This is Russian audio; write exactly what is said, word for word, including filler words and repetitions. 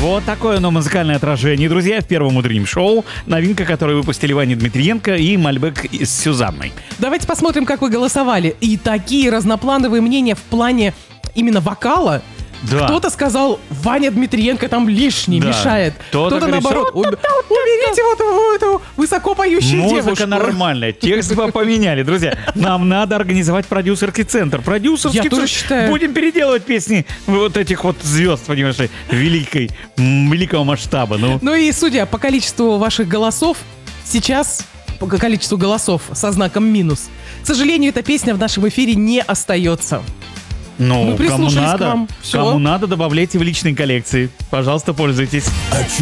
Вот такое оно музыкальное отражение, друзья, в первом утреннем шоу. Новинка, которую выпустили Ваня Дмитриенко и Мальбек с Сюзанной. Давайте посмотрим, как вы голосовали. И такие разноплановые мнения в плане именно вокала. Да. Кто-то сказал, Ваня Дмитриенко там лишний, Да. мешает. Кто-то Кто-то, говорит, наоборот, «Уб- уберите вот эту высоко поющую Музыка девушку. нормальная, текст вы поменяли. Друзья, нам надо организовать продюсерский центр. Продюсерский Я тоже центр. считаю. Будем переделывать песни вот этих вот звезд, понимаешь, великой, м, великого масштаба. Ну, Ну и судя по количеству ваших голосов, сейчас по количеству голосов со знаком минус, к сожалению, эта песня в нашем эфире не остается. ну Мы кому прислушались к надо, вам. Всё. кому надо, добавляйте в личные коллекции. Пожалуйста, пользуйтесь.